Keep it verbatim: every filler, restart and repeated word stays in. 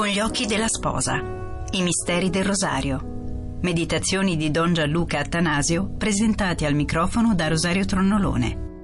Con gli occhi della sposa. I misteri del rosario. Meditazioni di Don Gianluca Attanasio presentate al microfono da Rosario Tronnolone.